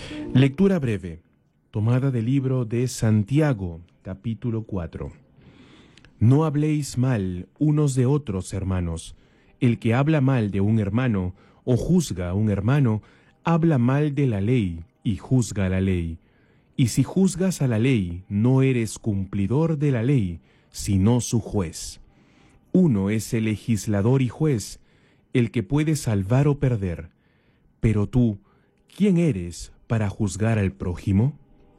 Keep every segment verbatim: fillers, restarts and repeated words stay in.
Lectura breve, tomada del libro de Santiago, capítulo cuatro. No habléis mal unos de otros, hermanos. El que habla mal de un hermano o juzga a un hermano, habla mal de la ley y juzga a la ley. Y si juzgas a la ley, no eres cumplidor de la ley, sino su juez. Uno es el legislador y juez, el que puede salvar o perder. Pero tú, ¿quién eres para juzgar al prójimo?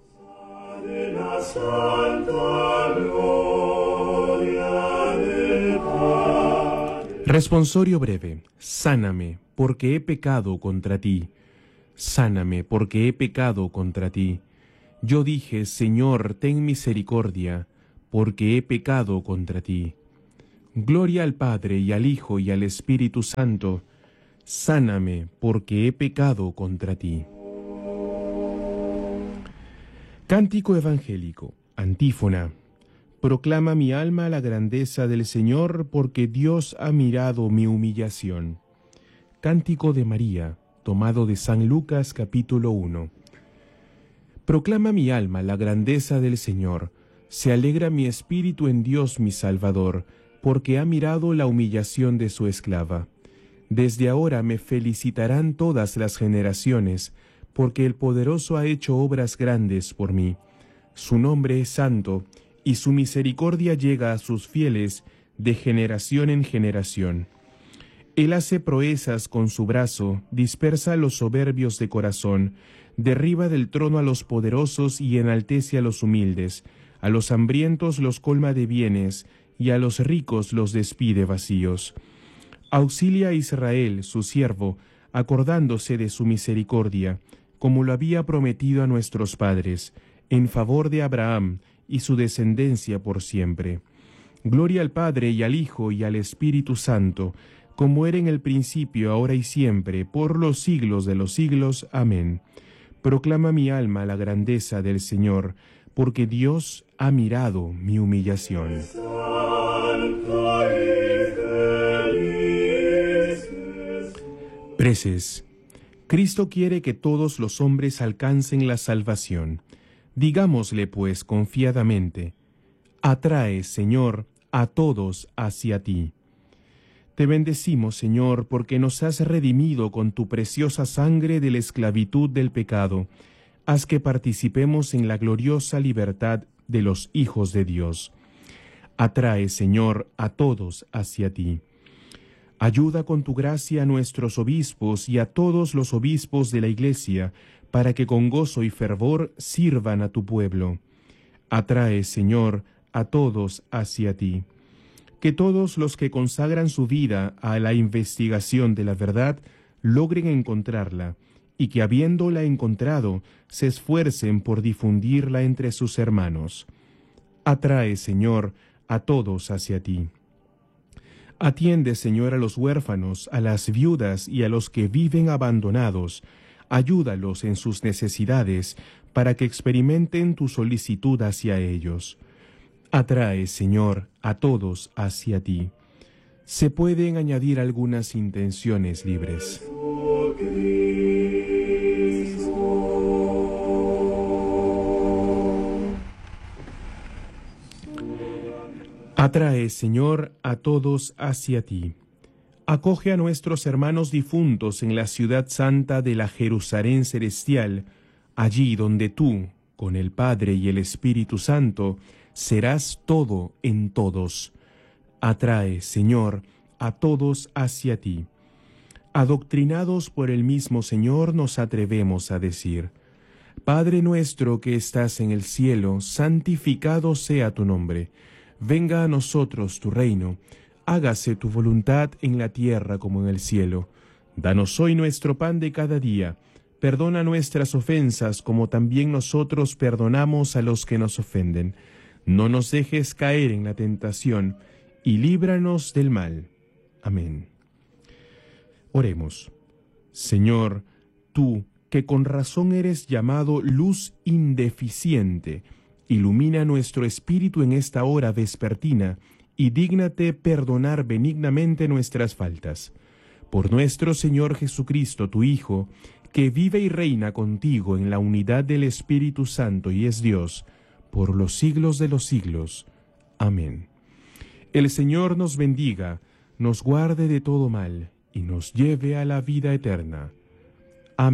Responsorio breve. Sáname, porque he pecado contra ti. Sáname, porque he pecado contra ti. Yo dije, Señor, ten misericordia, porque he pecado contra ti. Gloria al Padre, y al Hijo, y al Espíritu Santo. Sáname, porque he pecado contra ti. Cántico evangélico. Antífona. Proclama mi alma la grandeza del Señor, porque Dios ha mirado mi humillación. Cántico de María, tomado de San Lucas capítulo uno. Proclama mi alma la grandeza del Señor. Se alegra mi espíritu en Dios mi Salvador, porque ha mirado la humillación de su esclava. Desde ahora me felicitarán todas las generaciones, porque el Poderoso ha hecho obras grandes por mí. Su nombre es santo, y su misericordia llega a sus fieles de generación en generación. Él hace proezas con su brazo, dispersa a los soberbios de corazón, derriba del trono a los poderosos y enaltece a los humildes, a los hambrientos los colma de bienes, y a los ricos los despide vacíos. Auxilia a Israel, su siervo, acordándose de su misericordia, como lo había prometido a nuestros padres, en favor de Abraham y su descendencia por siempre. Gloria al Padre, y al Hijo, y al Espíritu Santo, como era en el principio, ahora y siempre, por los siglos de los siglos. Amén. Proclama mi alma la grandeza del Señor, porque Dios ha mirado mi humillación. Preces. Cristo quiere que todos los hombres alcancen la salvación. Digámosle, pues, confiadamente: atrae, Señor, a todos hacia ti. Te bendecimos, Señor, porque nos has redimido con tu preciosa sangre de la esclavitud del pecado. Haz que participemos en la gloriosa libertad de los hijos de Dios. Atrae, Señor, a todos hacia ti. Ayuda con tu gracia a nuestros obispos y a todos los obispos de la Iglesia, para que con gozo y fervor sirvan a tu pueblo. Atrae, Señor, a todos hacia ti. Que todos los que consagran su vida a la investigación de la verdad logren encontrarla, y que habiéndola encontrado, se esfuercen por difundirla entre sus hermanos. Atrae, Señor, a todos hacia ti. Atiende, Señor, a los huérfanos, a las viudas y a los que viven abandonados. Ayúdalos en sus necesidades, para que experimenten tu solicitud hacia ellos. Atrae, Señor, a todos hacia ti. Se pueden añadir algunas intenciones libres. Atrae, Señor, a todos hacia ti. Acoge a nuestros hermanos difuntos en la ciudad santa de la Jerusalén celestial, allí donde tú, con el Padre y el Espíritu Santo, serás todo en todos. Atrae, Señor, a todos hacia ti. Adoctrinados por el mismo Señor, nos atrevemos a decir: Padre nuestro que estás en el cielo, santificado sea tu nombre. Venga a nosotros tu reino, hágase tu voluntad en la tierra como en el cielo. Danos hoy nuestro pan de cada día. Perdona nuestras ofensas como también nosotros perdonamos a los que nos ofenden. No nos dejes caer en la tentación y líbranos del mal. Amén. Oremos. Señor, tú que con razón eres llamado luz indeficiente, ilumina nuestro espíritu en esta hora vespertina y dígnate perdonar benignamente nuestras faltas. Por nuestro Señor Jesucristo, tu Hijo, que vive y reina contigo en la unidad del Espíritu Santo y es Dios, por los siglos de los siglos. Amén. El Señor nos bendiga, nos guarde de todo mal y nos lleve a la vida eterna.